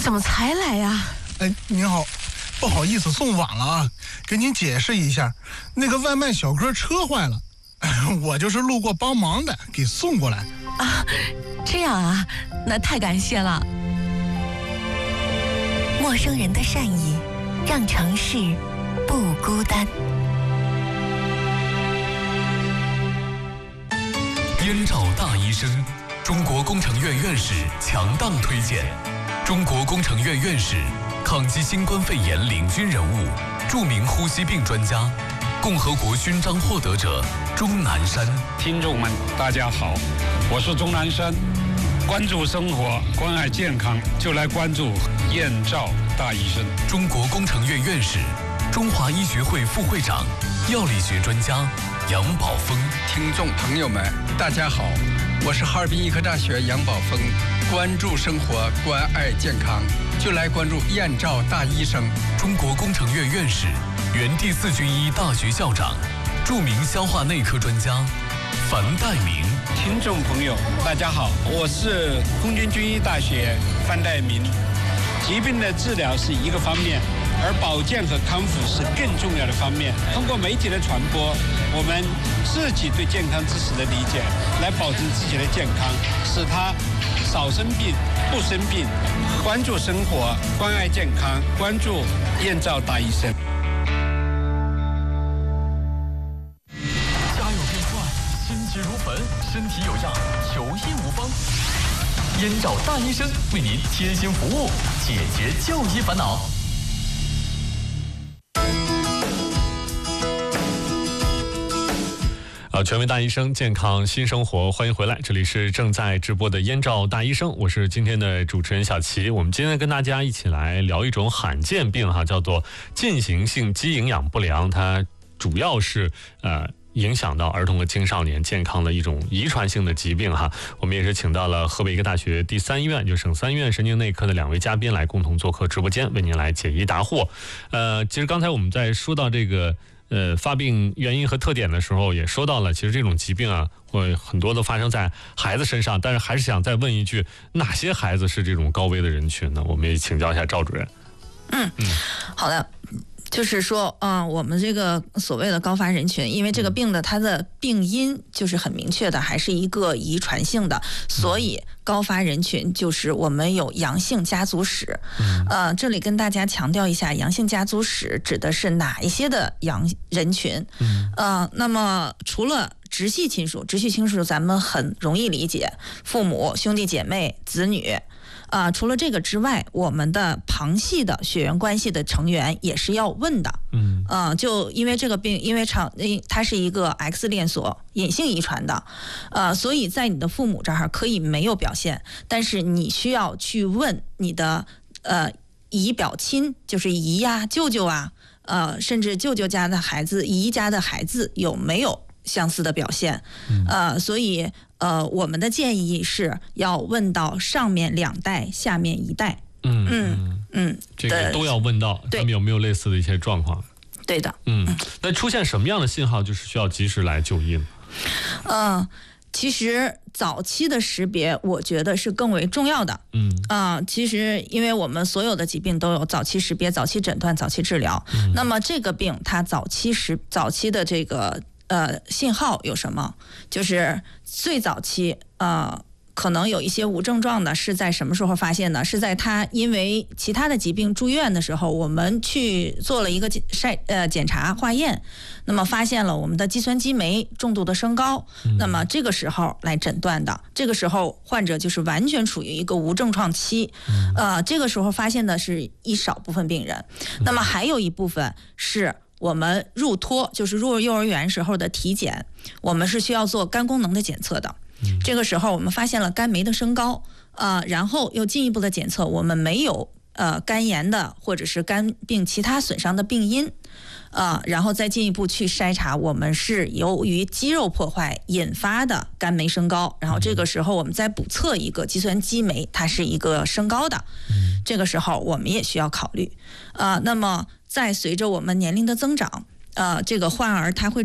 怎么才来呀？ 哎，您好，不好意思送晚了啊，给您解释一下，那个外卖小哥车坏了，我就是路过帮忙的，给送过来。 啊，这样啊，那太感谢了。 陌生人的善意，让城市不孤单。 燕赵大医生，中国工程院院士强档推荐。中国工程院院士，抗击新冠肺炎领军人物，著名呼吸病专家，共和国勋章获得者钟南山。 听众们，大家好，我是钟南山。关注生活，关爱健康，就来关注燕赵大医生。 中国工程院院士，中华医学会副会长，药理学专家杨宝峰。 听众朋友们，大家好，我是哈尔滨医科大学杨宝峰。关注生活，关爱健康，就来关注燕赵大医生。 中国工程院院士，原第4军医大学校长，著名消化内科专家樊岱明。 听众朋友，大家好，我是空军军医大学樊岱明。疾病的治疗是一个方面，而保健和康复是更重要的方面。通过媒体的传播，我们自己对健康知识的理解，来保证自己的健康，使它少生病、不生病。关注生活，关爱健康，关注燕赵大医生。 家有变坏，心急如焚，身体有恙，求医无方。燕赵大医生为您贴心服务，解决就医烦恼。权威大医生，健康新生活，欢迎回来，这里是正在直播的燕赵大医生，我是今天的主持人小齐。我们今天跟大家一起来聊一种罕见病哈，叫做进行性肌营养不良，它主要是影响到儿童和青少年健康的一种遗传性的疾病哈。我们也是请到了河北医科大学第3医院，就省3医院神经内科的2位嘉宾来共同做客直播间，为您来解疑答惑。其实刚才我们在说到这个发病原因和特点的时候，也说到了，其实这种疾病啊，会很多都发生在孩子身上。但是还是想再问一句，哪些孩子是这种高危的人群呢？我们也请教一下赵主任。 好的。就是说，我们这个所谓的高发人群，因为这个病的它的病因就是很明确的，还是一个遗传性的，所以高发人群就是我们有阳性家族史。这里跟大家强调一下，阳性家族史指的是哪一些的人群？那么除了直系亲属咱们很容易理解，父母、兄弟姐妹、子女。除了这个之外，我们的旁系的血缘关系的成员也是要问的。就因为这个病，因为它是一个 X 链锁隐性遗传的，所以在你的父母这儿可以没有表现，但是你需要去问你的姨表亲，就是姨呀、舅舅啊，甚至舅舅家的孩子、姨家的孩子有没有相似的表现。所以我们的建议是要问到上面2代，下面1代。 这个都要问到，他们有没有类似的一些状况？ 对的。 那出现什么样的信号，就是需要及时来就医呢？ 其实早期的识别，我觉得是更为重要的。其实因为我们所有的疾病都有早期识别、早期诊断、早期治疗。那么这个病它早期的这个信号有什么？就是最早期可能有一些无症状的，是在什么时候发现呢？是在他因为其他的疾病住院的时候，我们去做了一个检查化验，那么发现了我们的肌酸激酶重度的升高，那么这个时候来诊断的。这个时候患者就是完全处于一个无症状期，这个时候发现的是一少部分病人，那么还有一部分是我们入托，就是入幼儿园时候的体检，我们是需要做肝功能的检测的。这个时候我们发现了肝酶的升高，然后又进一步的检测，我们没有肝炎的或者是肝病其他损伤的病因，然后再进一步去筛查，我们是由于肌肉破坏引发的肝酶升高，然后这个时候我们再补测一个肌酸激酶，它是一个升高的，这个时候我们也需要考虑。那么再随着我们年龄的增长，这个患儿他会